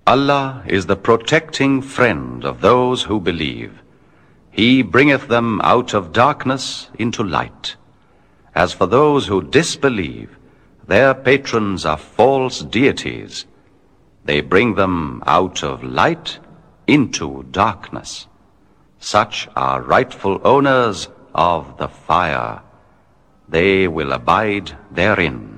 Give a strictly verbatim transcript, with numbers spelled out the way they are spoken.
Allah is the protecting friend of those who believe. He bringeth them out of darkness into light. As for those who disbelieve, their patrons are false deities. They bring them out of light into darkness. Such are rightful owners of the fire. They will abide therein.